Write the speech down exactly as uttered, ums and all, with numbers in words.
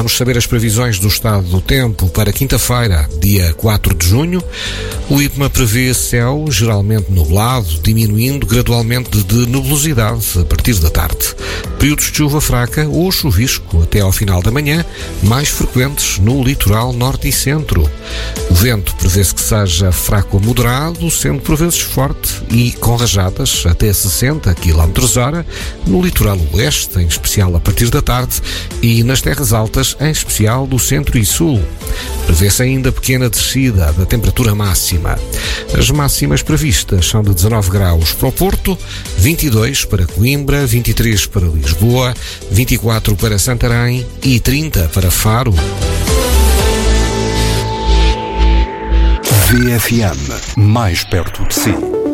Vamos saber as previsões do estado do tempo para quinta-feira, dia quatro de junho. O IPMA prevê céu geralmente nublado, diminuindo gradualmente de nebulosidade a partir da tarde. Períodos de chuva fraca ou chuvisco até ao final da manhã, mais frequentes no litoral norte e centro. O vento prevê-se que seja fraco a moderado, sendo por vezes forte e com rajadas até sessenta quilómetros hora no litoral oeste, em especial a partir da tarde, e nas terras altas, em especial do centro e sul. Prevê-se ainda pequena descida da temperatura máxima. As máximas previstas são de dezanove graus para o Porto, vinte e dois para Coimbra, vinte e três para Lisboa, vinte e quatro para Santarém e trinta para Faro. V F M, mais perto de si.